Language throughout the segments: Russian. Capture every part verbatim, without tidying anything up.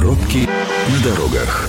Пробки на дорогах.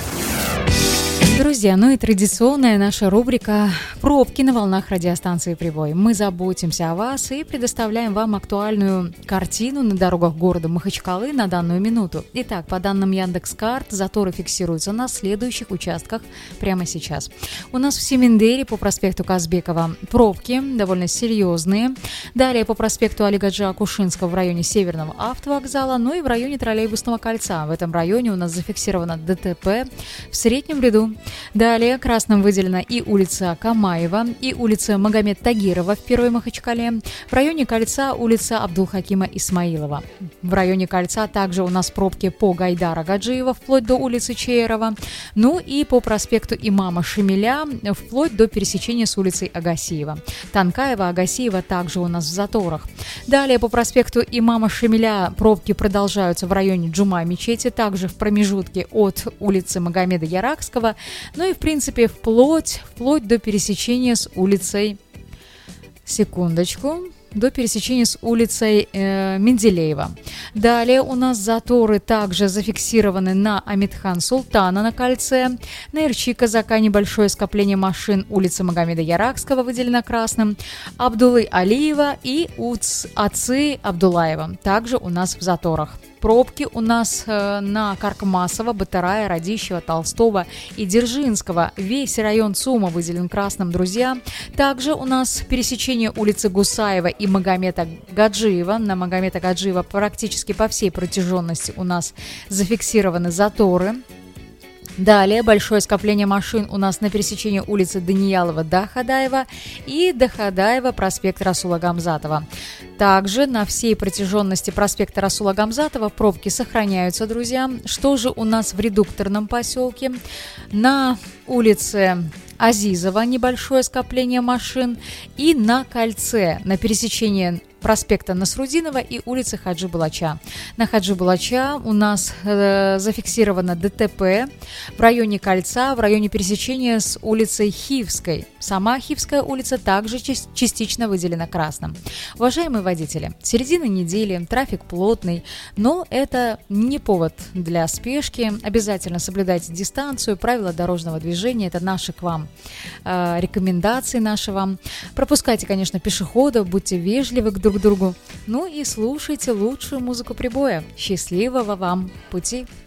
Друзья, ну и традиционная наша рубрика «Пробки на волнах радиостанции Прибой». Мы заботимся о вас и предоставляем вам актуальную картину на дорогах города Махачкалы на данную минуту. Итак, по данным Яндекс.Карт, заторы фиксируются на следующих участках прямо сейчас. У нас в Семендере по проспекту Казбекова пробки довольно серьезные. Далее по проспекту Алигаджа Акушинского в районе Северного автовокзала, ну и в районе Троллейбусного кольца. В этом районе у нас зафиксировано ДТП в среднем ряду. Далее красным выделена и улица Камаева, и улица Магомед Тагирова в Первой Махачкале. В районе кольца улица Абдулхакима Исмаилова. В районе кольца также у нас пробки по Гайдара Гаджиева вплоть до улицы Чеерова. Ну и по проспекту Имама Шамиля вплоть до пересечения с улицей Агасиева. Танкаева, Агасиева также у нас в заторах. Далее по проспекту Имама Шамиля пробки продолжаются в районе Джума-мечети, также в промежутке от улицы Магомеда Яракского. Ну и, в принципе, вплоть, вплоть до пересечения с улицей... Секундочку. До пересечения с улицей э, Менделеева. Далее у нас заторы также зафиксированы на Амитхан Султана на кольце. На Ирчи Казака небольшое скопление машин. Улица Магомеда Яракского выделена красным. Абдулы Алиева и Уц Аци Абдулаева также у нас в заторах. Пробки у нас э, на Каркмасова, Батарая, Радищева, Толстого и Дзержинского. Весь район ЦУМа выделен красным, друзья. Также у нас пересечение улицы Гусаева и Магомета Гаджиева. На Магомета Гаджиева практически по всей протяженности у нас зафиксированы заторы. Далее большое скопление машин у нас на пересечении улицы Даниялова до Хадаева и до Хадаева проспект Расула Гамзатова. Также на всей протяженности проспекта Расула Гамзатова пробки сохраняются, друзья. Что же у нас в редукторном поселке? На улице Азизова небольшое скопление машин и на кольце, на пересечении проспекта Насрудинова и улицы Хаджи Булача. На Хаджи Булача у нас э, зафиксировано ДТП в районе кольца, в районе пересечения с улицей Хивской. Сама Хивская улица также частично выделена красным. Уважаемые водители, середина недели, трафик плотный, но это не повод для спешки. Обязательно соблюдайте дистанцию, правила дорожного движения. Это наши к вам э, рекомендации, наши вам. Пропускайте, конечно, пешеходов, будьте вежливы к друг другу. Ну и слушайте лучшую музыку Прибоя. Счастливого вам пути!